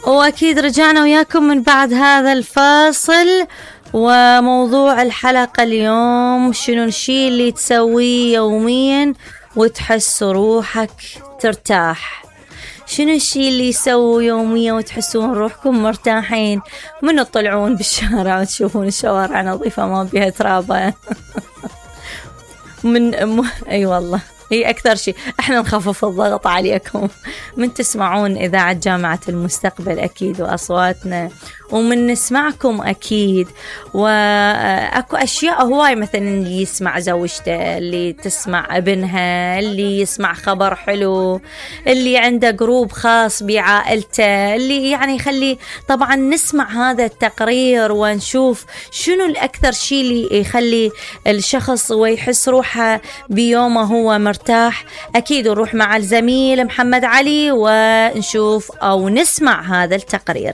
وأكيد رجعنا وياكم من بعد هذا الفاصل. وموضوع الحلقة اليوم شنو الشيء اللي تسويه يوميا وتحس روحك ترتاح؟ شنو الشيء اللي يسووا يوميا وتحسون روحكم مرتاحين؟ من تطلعون بالشارع وتشوفون الشوارع نظيفة ما بيها ترابة أي والله هي أكثر شيء احنا نخفف الضغط عليكم من تسمعون إذاعة جامعة المستقبل أكيد وأصواتنا ومن نسمعكم أكيد. وأكو أشياء هواي مثلا اللي يسمع زوجته، اللي تسمع ابنها، اللي يسمع خبر حلو، اللي عنده جروب خاص بعائلته، اللي يعني يخلي طبعا نسمع هذا التقرير ونشوف شنو الأكثر شيء اللي يخلي الشخص ويحس روحه بيومه هو مرتاح. أكيد نروح مع الزميل محمد علي ونشوف أو نسمع هذا التقرير.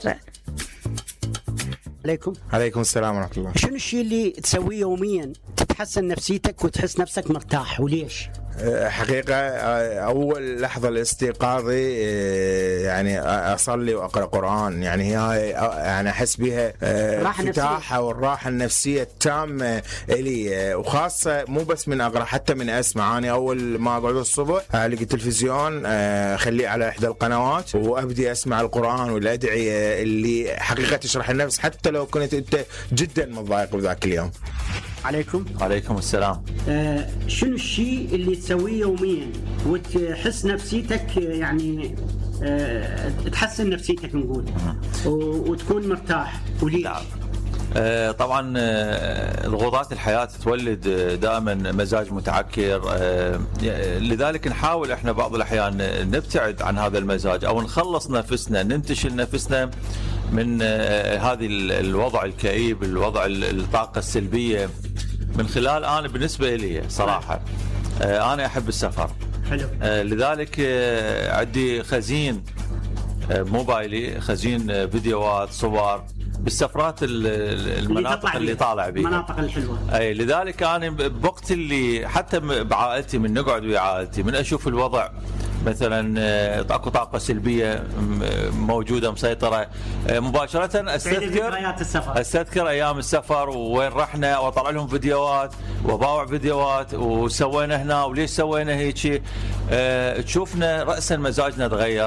عليكم السلام ورحمة الله. شنو الشيء اللي تسويه يوميا تتحسن نفسيتك وتحس نفسك مرتاح وليش؟ حقيقة أول لحظة لاستيقاظي يعني أصلي وأقرأ قرآن، يعني هاي يعني أحس بها ارتاحة والراحة النفسية التامة إلي، وخاصة مو بس من أقرأ حتى من أسمع. أنا أول ما أقعد الصبح ألاقي التلفزيون أخليه على إحدى القنوات وأبدي أسمع القرآن والأدعية اللي حقيقة تشرح النفس حتى لو كنت أنت جدا متضايق بذاك اليوم. عليكم السلام. شنو الشيء اللي تسويه يوميا وتحس نفسيتك يعني تحسن نفسيتك نقول وتكون مرتاح وليش؟ طبعا ضغوطات الحياة تولد دائما مزاج متعكر، لذلك نحاول احنا بعض الأحيان نبتعد عن هذا المزاج أو نخلص نفسنا، ننتشل نفسنا من هذه الوضع الكئيب، الوضع الطاقة السلبية، من خلال أنا بالنسبة لي صراحة أنا أحب السفر. حلو. لذلك عندي خزين موبايلي، خزين فيديوهات صور بالسفرات المناطق اللي طالع بيها، المناطق الحلوة. أي لذلك أنا بوقت اللي حتى بعائلتي من نقعد ويا عائلتي من أشوف الوضع مثلا اكو طاقه سلبيه موجوده مسيطره، مباشره استذكر ايام السفر وين رحنا واطلع لهم فيديوهات وباوع فيديوهات وسوينا هنا وليش سوينا هيك. تشوفنا راسا مزاجنا تغير،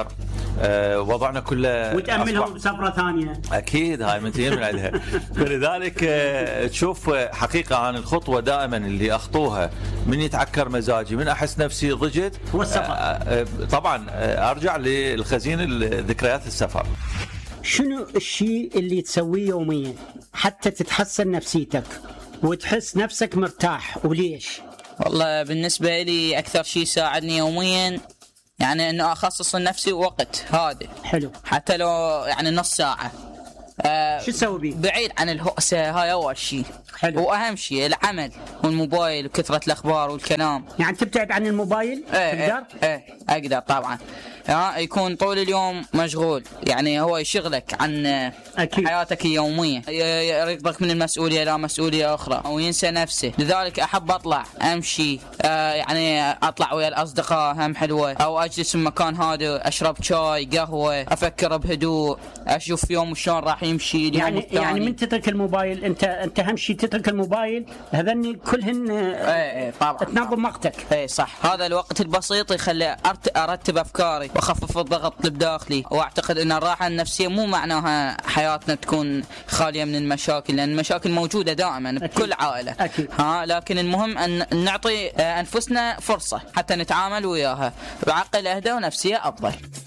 وضعنا كله وتأملهم بسفرة ثانية أكيد هاي منتهين من عندها. فلذلك تشوف حقيقة عن الخطوة دائما اللي أخطوها من يتعكر مزاجي، من أحس نفسي ضجت هو السفر. طبعا أرجع للخزين ذكريات السفر. شنو الشيء اللي تسويه يوميا حتى تتحسن نفسيتك وتحس نفسك مرتاح وليش؟ والله بالنسبة لي أكثر شيء ساعدني يوميا يعني انه اخصص لنفسي وقت هادئ. حلو. حتى لو يعني نص ساعة. شو تسوي بيه؟ بعيد عن الهوسة، هاي اول شيء. حلو. واهم شيء العمل والموبايل وكثرة الاخبار والكلام. يعني تبتعد عن الموبايل؟ تقدر؟ اقدر طبعا. يكون طول اليوم مشغول، يعني هو يشغلك عن أكيد. حياتك اليومية، يريضك من المسؤولية إلى مسؤولية أخرى وينسى نفسه. لذلك أحب أطلع أمشي، يعني أطلع ويا الأصدقاء هم حلوة، أو أجلس في مكان هادئ أشرب شاي قهوة، أفكر بهدوء، أشوف يوم شلون راح يمشي اليوم الثاني. يعني من تترك الموبايل أنت أهم شيء تترك الموبايل، هذني كلهن طبعا تنظم وقتك. صح. هذا الوقت البسيط يخلي أرتب أفكاري وأخفف الضغط بداخلي. وأعتقد أن الراحة النفسية مو معناها حياتنا تكون خالية من المشاكل، لأن المشاكل موجودة دائما بكل عائلة. أكيد. لكن المهم أن نعطي أنفسنا فرصة حتى نتعامل وياها بعقل أهدى ونفسية أفضل.